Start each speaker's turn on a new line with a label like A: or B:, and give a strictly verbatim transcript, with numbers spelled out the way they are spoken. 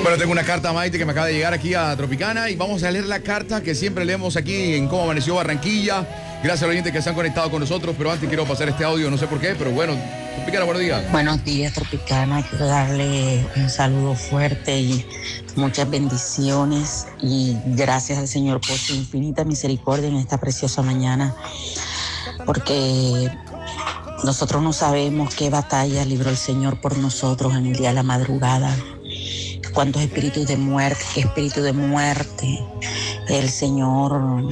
A: Bueno, tengo una carta, Maite, que me acaba de llegar aquí a Tropicana y vamos a leer la carta que siempre leemos aquí en Cómo Amaneció Barranquilla. Gracias a los oyentes que se han conectado con nosotros, pero antes quiero pasar este audio, no sé por qué, pero bueno, Tropicana, buenos días.
B: Buenos días, Tropicana. Quiero darle un saludo fuerte y muchas bendiciones y gracias al Señor por su infinita misericordia en esta preciosa mañana, porque nosotros no sabemos qué batalla libró el Señor por nosotros en el día de la madrugada. Cuántos espíritus de muerte, qué espíritu de muerte el Señor